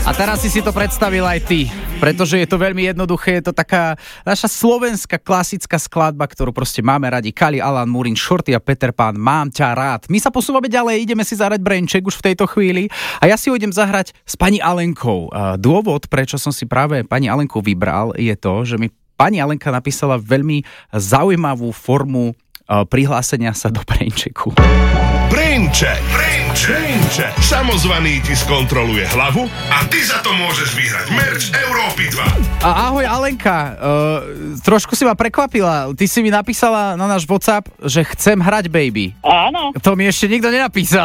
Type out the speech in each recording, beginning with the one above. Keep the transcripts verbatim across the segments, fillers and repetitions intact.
A teraz si si to predstavil aj ty, pretože je to veľmi jednoduché, je to taká naša slovenská klasická skladba, ktorú proste máme radi. Kali, Alan Murin, Shorty a Peter Pan, Mám ťa rád. My sa posúvame ďalej, ideme si zahrať Braincheck už v tejto chvíli a ja si ho idem zahrať s pani Alenkou. Dôvod, prečo som si práve pani Alenku vybral, je to, že mi pani Alenka napísala veľmi zaujímavú formu prihlásenia sa do Brainchecku. Braincheck. Braincheck. Braincheck. Samozvaný ti skontroluje hlavu a ty za to môžeš vyhrať merch Európy dva. A ahoj Alenka, uh, trošku si ma prekvapila. Ty si mi napísala na náš WhatsApp, že chcem hrať baby. Áno. To mi ešte nikto nenapísal.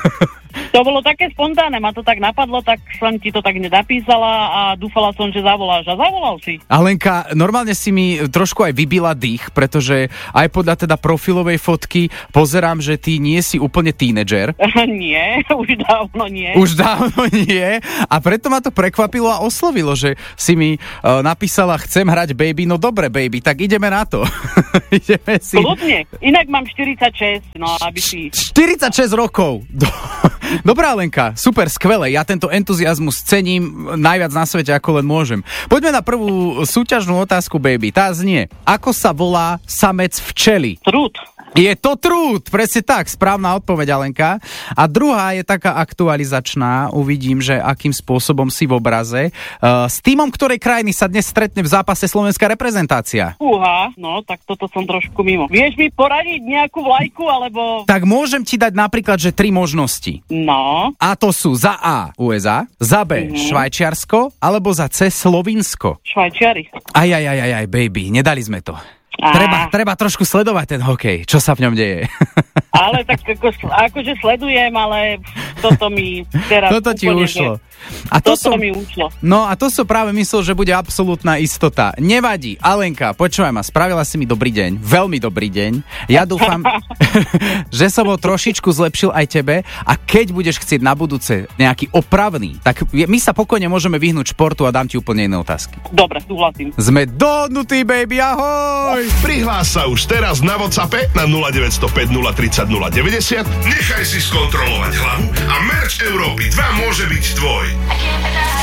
To bolo také spontánne, ma to tak napadlo, tak som ti to tak nenapísala a dúfala som, že zavoláš. A zavolal si. Alenka, normálne si mi trošku aj vybila dých, pretože aj podľa teda profilovej fotky pozerám, že ty nie si úplne tínedžer. Nie, už dávno nie. Už dávno nie. A preto ma to prekvapilo a oslovilo, že si mi uh, napísala, chcem hrať baby. No dobre, baby, tak ideme na to. ideme si. Kľudne. Inak mám štyridsaťšesť, no aby si... štyridsaťšesť rokov. Dobrá, Lenka, super, skvelé. Ja tento entuziazmus cením najviac na svete, ako len môžem. Poďme na prvú súťažnú otázku, baby. Tá znie, ako sa volá samec včely? Trút. Je to trút, presne tak, správna odpoveď, Alenka. A druhá je taká aktualizačná, uvidím, že akým spôsobom si v obraze. Uh, s tímom ktorej krajiny sa dnes stretne v zápase slovenská reprezentácia? Uha, no tak toto som trošku mimo. Vieš mi poradiť nejakú vlajku, alebo... Tak môžem ti dať napríklad, že tri možnosti. No. A to sú za A ú es á, za B mm-hmm. Švajčiarsko, alebo za C Slovinsko. Švajčiari. Aj, aj, aj, aj, aj, baby, nedali sme to. Treba, treba trošku sledovať ten hokej, čo sa v ňom deje. Ale tak ako, akože sledujem, ale toto mi teraz... Toto ti ušlo. A to toto som, mi ušlo. No a to som práve myslel, že bude absolútna istota. Nevadí. Alenka, počúvaj ma, spravila si mi dobrý deň, veľmi dobrý deň. Ja dúfam, že som ho trošičku zlepšil aj tebe a keď budeš chcieť na budúce nejaký opravný, tak my sa pokojne môžeme vyhnúť športu a dám ti úplne iné otázky. Dobre, súhlasím. Sme dohodnutí, baby, ahoj! Prihlás sa už teraz na WhatsAppe na nula deväť nula päť nula tri nula nula deväťdesiat. Nechaj si skontrolovať hlavu a merch Európy dva môže byť tvoj.